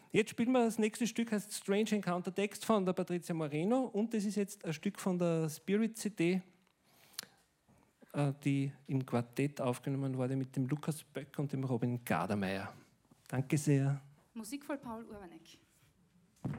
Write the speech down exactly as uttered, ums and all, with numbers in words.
Jetzt spielen wir das nächste Stück, heißt Strange Encounter, Text von der Patricia Moreno, und das ist jetzt ein Stück von der Spirit-C D, die im Quartett aufgenommen wurde mit dem Lukas Böck und dem Robin Gardermeier. Danke sehr. Musik von Paul Urbanek.